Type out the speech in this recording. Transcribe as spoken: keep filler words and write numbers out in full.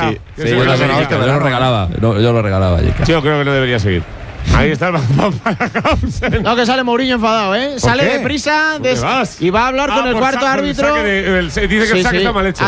verdad. Sí, Que sí, se yo, me lo, hace una yo hostia, lo ¿verdad? regalaba. No, yo lo regalaba. Yeka. Sí, yo creo que no debería seguir. Ahí está el balón para Hausen. No, que sale Mourinho enfadado, ¿eh? Sale qué? deprisa ¿Dónde des- vas? y va a hablar Ah, con el por cuarto saco, el árbitro. saque de- el- dice que el Sí, saque sí. está mal hecho.